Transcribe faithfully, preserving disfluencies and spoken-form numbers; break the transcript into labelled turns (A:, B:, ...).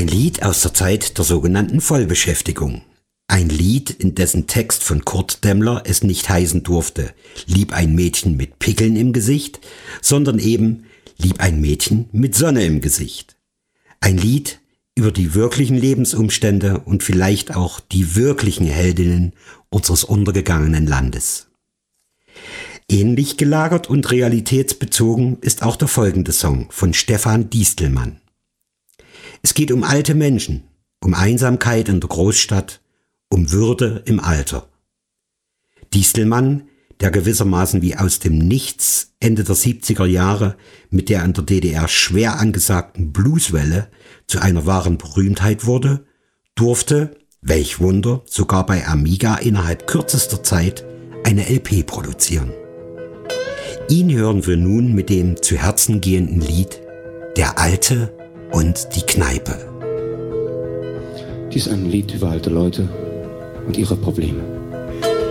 A: Ein Lied aus der Zeit der sogenannten Vollbeschäftigung. Ein Lied, in dessen Text von Kurt Demmler es nicht heißen durfte, lieb ein Mädchen mit Pickeln im Gesicht, sondern eben lieb ein Mädchen mit Sonne im Gesicht. Ein Lied über die wirklichen Lebensumstände und vielleicht auch die wirklichen Heldinnen unseres untergegangenen Landes. Ähnlich gelagert und realitätsbezogen ist auch der folgende Song von Stefan Diestelmann. Es geht um alte Menschen, um Einsamkeit in der Großstadt, um Würde im Alter. Diestelmann, der gewissermaßen wie aus dem Nichts Ende der siebziger Jahre mit der in der D D R schwer angesagten Blueswelle zu einer wahren Berühmtheit wurde, durfte, welch Wunder, sogar bei Amiga innerhalb kürzester Zeit eine L P produzieren. Ihn hören wir nun mit dem zu Herzen gehenden Lied Der Alte und die Kneipe.
B: Dies ist ein Lied über alte Leute und ihre Probleme.